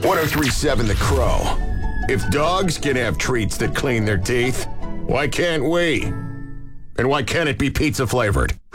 1037 The Crow. If dogs can have treats that clean their teeth, why can't we? And why can't it be pizza flavored?